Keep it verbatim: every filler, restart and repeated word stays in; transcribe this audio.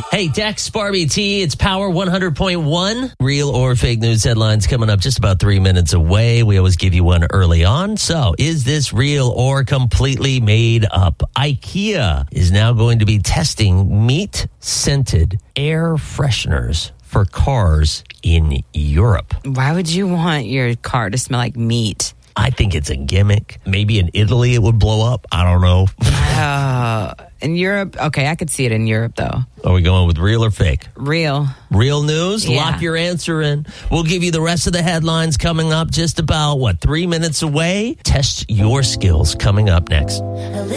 Hey, Dex, Barbie T, it's Power one hundred point one. Real or fake news headlines coming up just about three minutes away. We always give you one early on. So, is this real or completely made up? IKEA is now going to be testing meat-scented air fresheners for cars in Europe. Why would you want your car to smell like meat? I think it's a gimmick. Maybe in Italy it would blow up. I don't know. Oh, in Europe? Okay, I could see it in Europe, though. Are we going with real or fake? Real. Real news? Yeah. Lock your answer in. We'll give you the rest of the headlines coming up just about, what, three minutes away? Test your skills coming up next.